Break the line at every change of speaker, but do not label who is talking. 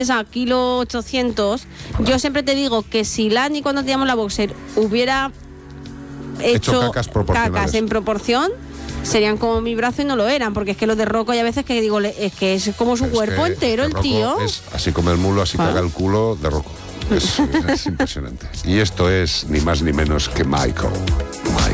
a kilo 800, yo siempre te digo que si Lani cuando teníamos la boxer hubiera hecho cacas en proporción, serían como mi brazo y no lo eran, porque es que los de Rocco hay a veces que digo, es que es como su cuerpo entero el tío.
Es así come el mulo, así caga el culo de Rocco. Es impresionante. Y esto es ni más ni menos que Michael.